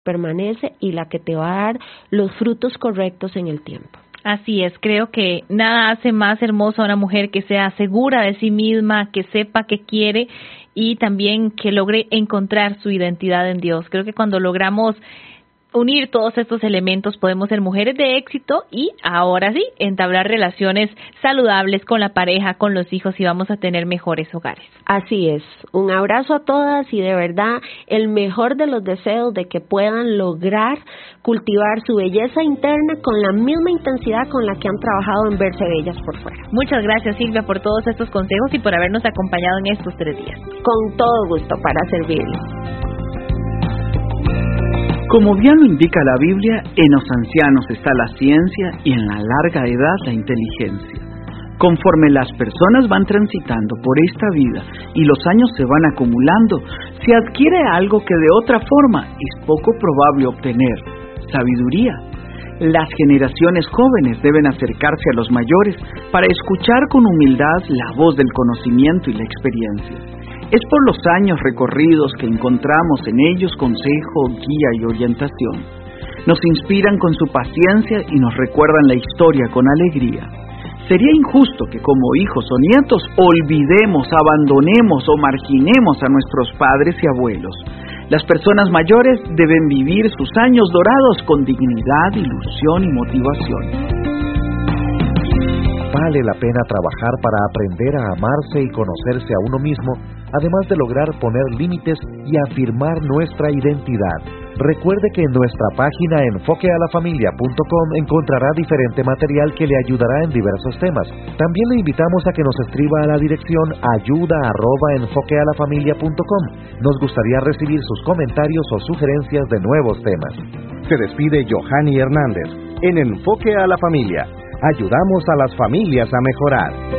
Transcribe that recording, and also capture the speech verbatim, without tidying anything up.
permanece y la que te va a dar los frutos correctos en el tiempo. Así es, creo que nada hace más hermosa a una mujer que sea segura de sí misma, que sepa qué quiere y también que logre encontrar su identidad en Dios. Creo que cuando logramos unir todos estos elementos podemos ser mujeres de éxito y ahora sí, entablar relaciones saludables con la pareja, con los hijos y vamos a tener mejores hogares. Así es, un abrazo a todas y de verdad el mejor de los deseos de que puedan lograr cultivar su belleza interna con la misma intensidad con la que han trabajado en verse bellas por fuera. Muchas gracias, Silvia, por todos estos consejos y por habernos acompañado en estos tres días. Con todo gusto para servirles. Como bien lo indica la Biblia, en los ancianos está la ciencia y en la larga edad la inteligencia. Conforme las personas van transitando por esta vida y los años se van acumulando, se adquiere algo que de otra forma es poco probable obtener: sabiduría. Las generaciones jóvenes deben acercarse a los mayores para escuchar con humildad la voz del conocimiento y la experiencia. Es por los años recorridos que encontramos en ellos consejo, guía y orientación. Nos inspiran con su paciencia y nos recuerdan la historia con alegría. Sería injusto que como hijos o nietos olvidemos, abandonemos o marginemos a nuestros padres y abuelos. Las personas mayores deben vivir sus años dorados con dignidad, ilusión y motivación. Vale la pena trabajar para aprender a amarse y conocerse a uno mismo, además de lograr poner límites y afirmar nuestra identidad. Recuerde que en nuestra página enfoque a la familia punto com encontrará diferente material que le ayudará en diversos temas. También le invitamos a que nos escriba a la dirección ayuda arroba enfoque a la familia punto com. Nos gustaría recibir sus comentarios o sugerencias de nuevos temas. Se despide Johanny Hernández en Enfoque a la Familia. Ayudamos a las familias a mejorar.